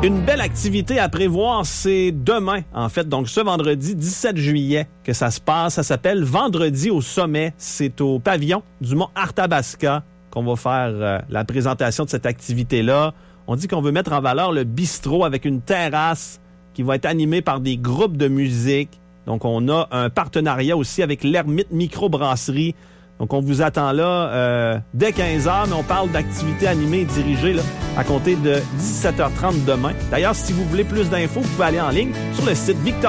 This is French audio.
Une belle activité à prévoir, c'est demain, en fait. Donc, ce vendredi 17 juillet que ça se passe. Ça s'appelle Vendredi au sommet. C'est au pavillon du Mont Arthabasca qu'on va faire la présentation de cette activité-là. On dit qu'on veut mettre en valeur le bistrot avec une terrasse qui va être animée par des groupes de musique. Donc, on a un partenariat aussi avec l'Hermite Microbrasserie. Donc, on vous attend là dès 15h, mais on parle d'activités animées et dirigées là, à compter de 17h30 demain. D'ailleurs, si vous voulez plus d'infos, vous pouvez aller en ligne sur le site Victoria.